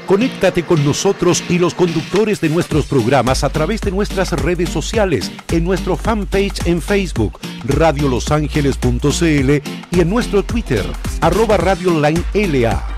Conéctate con nosotros y los conductores de nuestros programas a través de nuestras redes sociales, en nuestro fanpage en Facebook, radiolosangeles.cl, y en nuestro Twitter, @RadioLineLA.